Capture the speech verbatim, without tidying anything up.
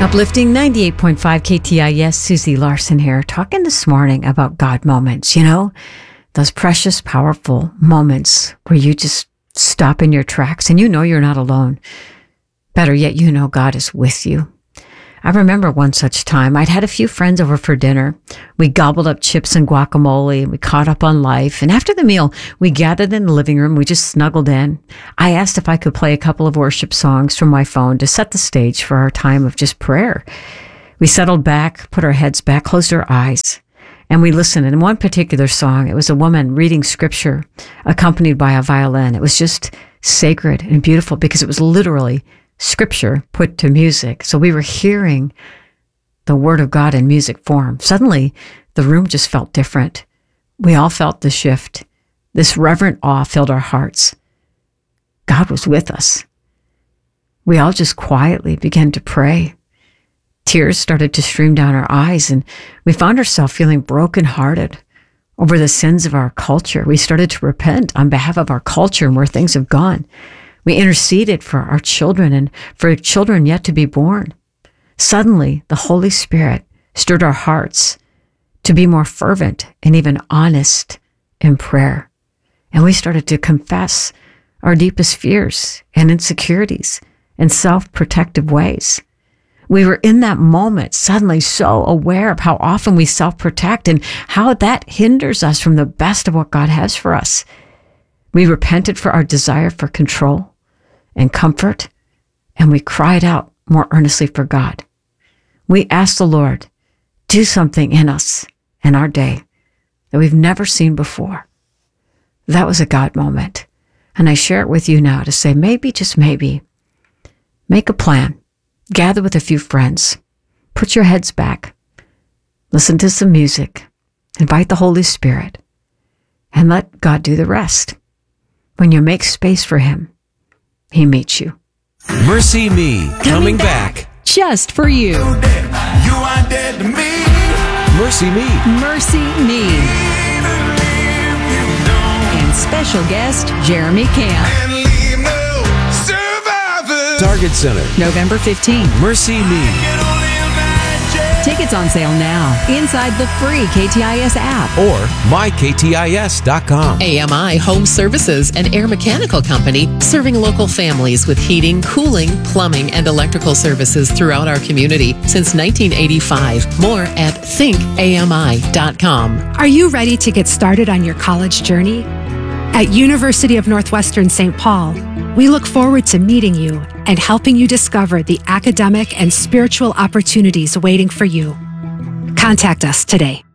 Uplifting ninety-eight point five K T I S, Susie Larson here, talking this morning about God moments, you know, those precious, powerful moments where you just stop in your tracks and you know you're not alone. Better yet, you know God is with you. I remember one such time. I'd had a few friends over for dinner. We gobbled up chips and guacamole, and we caught up on life. And after the meal, we gathered in the living room. We just snuggled in. I asked if I could play a couple of worship songs from my phone to set the stage for our time of just prayer. We settled back, put our heads back, closed our eyes, and we listened. In one particular song, it was a woman reading scripture accompanied by a violin. It was just sacred and beautiful because it was literally scripture put to music. So we were hearing the word of God in music form. Suddenly, the room just felt different. We all felt the shift. This reverent awe filled our hearts. God was with us. We all just quietly began to pray. Tears started to stream down our eyes, and we found ourselves feeling brokenhearted over the sins of our culture. We started to repent on behalf of our culture and where things have gone. We interceded for our children and for children yet to be born. Suddenly, the Holy Spirit stirred our hearts to be more fervent and even honest in prayer. And we started to confess our deepest fears and insecurities in self-protective ways. We were in that moment suddenly so aware of how often we self-protect and how that hinders us from the best of what God has for us. We repented for our desire for control and comfort, and we cried out more earnestly for God. We asked the Lord, do something in us in our day that we've never seen before. That was a God moment, and I share it with you now to say maybe, just maybe, make a plan, gather with a few friends, put your heads back, listen to some music, invite the Holy Spirit, and let God do the rest. When you make space for Him, He meets you. Mercy Me, coming, coming back. back. Just for you. You are dead to me. Mercy Me. Mercy Me. And special guest, Jeremy Camp. And leave no survivors. Target Center. November fifteenth. Mercy Me. Tickets on sale now inside the free K T I S app or my K T I S dot com. A M I Home Services, an air mechanical company serving local families with heating, cooling, plumbing, and electrical services throughout our community since nineteen eighty-five. More at think A M I dot com. Are you ready to get started on your college journey? At University of Northwestern Saint Paul, we look forward to meeting you and helping you discover the academic and spiritual opportunities waiting for you. Contact us today.